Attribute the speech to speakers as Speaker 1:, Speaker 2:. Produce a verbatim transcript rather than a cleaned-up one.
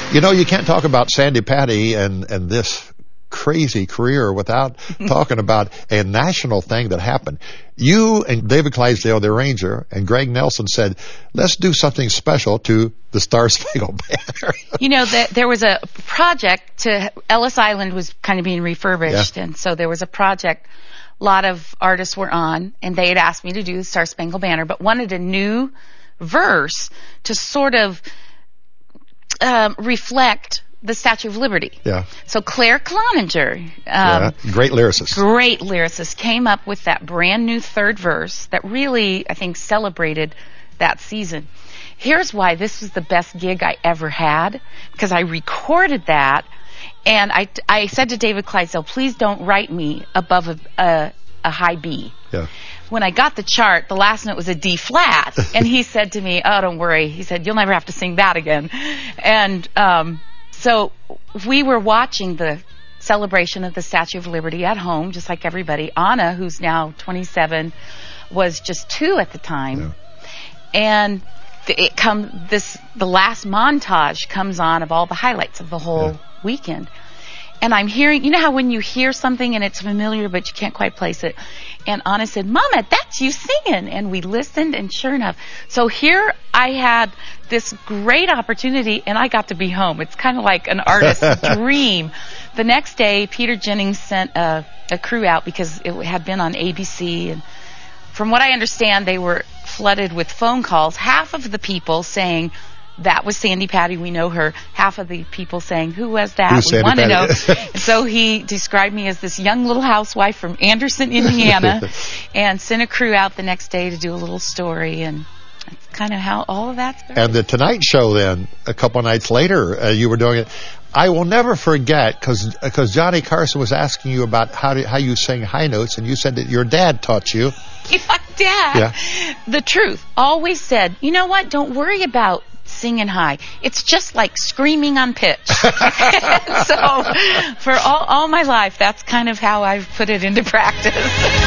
Speaker 1: You know, you can't talk about Sandi Patty and, and this crazy career without talking about a national thing that happened. You and David Clydesdale, the arranger, and Greg Nelson said, let's do something special to the Star Spangled Banner.
Speaker 2: You know, the, there was a project to, Ellis Island was kind of being refurbished, yeah. and so there was a project a lot of artists were on, and they had asked me to do the Star Spangled Banner, but wanted a new verse to sort of um, reflect the Statue of Liberty.
Speaker 1: Yeah.
Speaker 2: So Claire Cloninger, um,
Speaker 1: yeah. great lyricist,
Speaker 2: great lyricist, came up with that brand new third verse that really, I think, celebrated that season. Here's why this was the best gig I ever had, because I recorded that, and I, I said to David Clydesdale, please don't write me above a, a, a high B.
Speaker 1: Yeah.
Speaker 2: When I got the chart, the last note was a D flat, and he said to me, oh, don't worry. He said, you'll never have to sing that again. And um, so we were watching the celebration of the Statue of Liberty at home, just like everybody. Anna, who's now twenty-seven, was just two at the time.
Speaker 1: Yeah.
Speaker 2: And it come this the last montage comes on of all the highlights of the whole yeah. weekend. And I'm hearing, you know how when you hear something and it's familiar but you can't quite place it? And Anna said, Mama, that's you singing. And we listened, and sure enough. So here I had this great opportunity, and I got to be home. It's kind of like an artist's dream. The next day, Peter Jennings sent a, a crew out because it had been on A B C. And from what I understand, they were flooded with phone calls. Half of the people saying, that was Sandi Patty, we know her. Half of the people saying, who was that?
Speaker 1: Who's
Speaker 2: we want to know.
Speaker 1: And
Speaker 2: so he described me as this young little housewife from Anderson, Indiana, and sent a crew out the next day to do a little story, and that's kind of how all of that started.
Speaker 1: And the Tonight Show then, a couple nights later, uh, you were doing it. I will never forget, because because Johnny Carson was asking you about how to, how you sing high notes, and you said that your dad taught you.
Speaker 2: My dad,
Speaker 1: yeah.
Speaker 2: the truth, always said, you know what, don't worry about singing high. It's just like screaming on pitch. So for all, all my life, that's kind of how I've put it into practice.